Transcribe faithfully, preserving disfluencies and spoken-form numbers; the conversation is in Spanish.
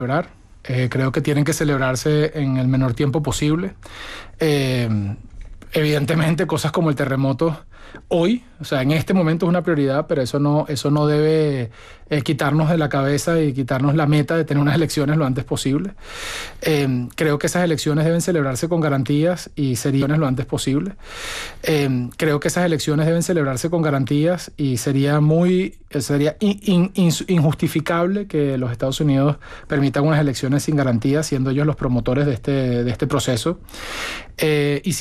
celebrar. Eh, creo que tienen que celebrarse en el menor tiempo posible. Eh, evidentemente, cosas como el terremoto hoy, o sea, en este momento es una prioridad, pero eso no, eso no debe eh, quitarnos de la cabeza y quitarnos la meta de tener unas elecciones lo antes posible. Eh, creo que esas elecciones deben celebrarse con garantías y sería lo antes posible. Eh, creo que esas elecciones deben celebrarse con garantías y sería muy, sería in, in, injustificable que los Estados Unidos permitan unas elecciones sin garantías, siendo ellos los promotores de este, de este proceso. Eh, y